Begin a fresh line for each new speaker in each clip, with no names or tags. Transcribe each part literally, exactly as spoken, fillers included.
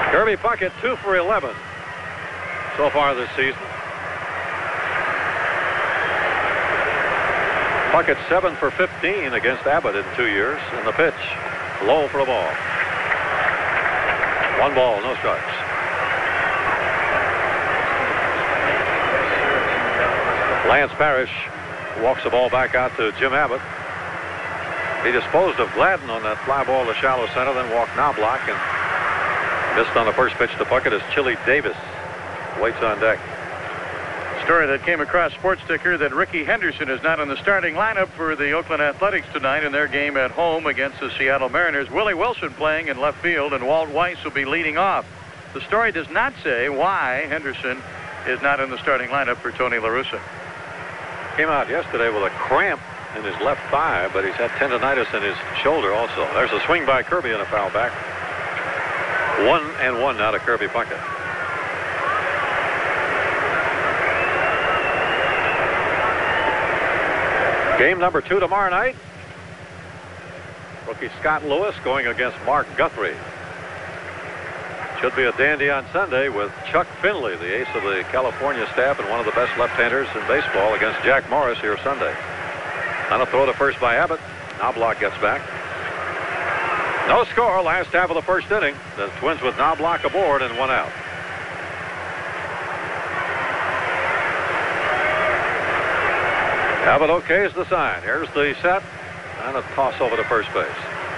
Kirby Puckett, two for eleven so far this season. Puckett, seven for fifteen against Abbott in two years. And the pitch, low for a ball. One ball, no strikes. Lance Parrish walks the ball back out to Jim Abbott. He disposed of Gladden on that fly ball to shallow center, then walked Knobloch and missed on the first pitch to Puckett as Chili Davis waits on deck.
Story that came across Sports Ticker that Ricky Henderson is not in the starting lineup for the Oakland Athletics tonight in their game at home against the Seattle Mariners. Willie Wilson playing in left field, and Walt Weiss will be leading off. The story does not say why Henderson is not in the starting lineup for Tony La Russa.
Came out yesterday with a cramp in his left thigh, but he's had tendonitis in his shoulder also. There's a swing by Kirby and a foul back. One and one now to Kirby Puckett. Game number two tomorrow night. Rookie Scott Lewis going against Mark Guthrie. Should be a dandy on Sunday with Chuck Finley, the ace of the California staff and one of the best left-handers in baseball, against Jack Morris here Sunday. On a throw to first by Abbott. Knobloch gets back. No score last half of the first inning. The Twins with Knobloch aboard and one out. Abbott okays the sign. Here's the set and a toss over to first base.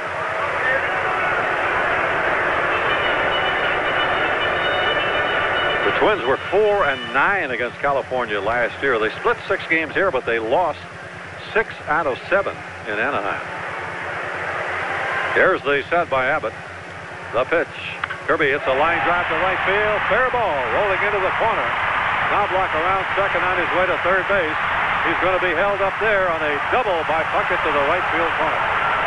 The Twins were four and nine against California last year. They split six games here, but they lost six out of seven in Anaheim. Here's the set by Abbott. The pitch. Kirby hits a line drive to right field. Fair ball rolling into the corner. Knobloch around second on his way to third base. He's going to be held up there on a double by Puckett to the right field corner.